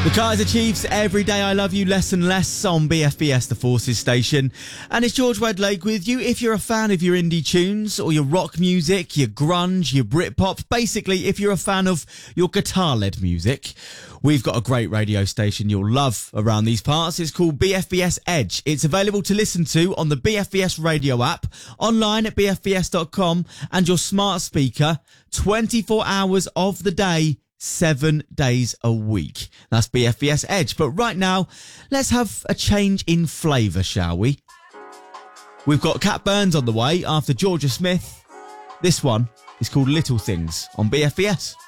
The Kaiser Chiefs, Every Day I Love You Less and Less on BFBS, the Forces station. And it's George Wedlake with you. If you're a fan of your indie tunes or your rock music, your grunge, your Britpop, basically if you're a fan of your guitar-led music, we've got a great radio station you'll love around these parts. It's called BFBS Edge. It's available to listen to on the BFBS radio app, online at bfbs.com, and your smart speaker 24 hours of the day, 7 days a week. That's BFBS Edge. But right now, let's have a change in flavour, shall we? We've got Cat Burns on the way after Georgia Smith. This one is called Little Things on BFBS.